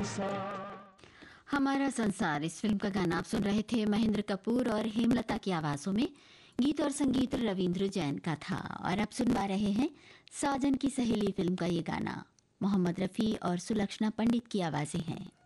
हमारा संसार, इस फिल्म का गाना आप सुन रहे थे महेंद्र कपूर और हेमलता की आवाजों में। गीत और संगीत रविंद्र जैन का था। और अब सुन पा रहे हैं साजन की सहेली फिल्म का ये गाना। मोहम्मद रफी और सुलक्षणा पंडित की आवाजें हैं।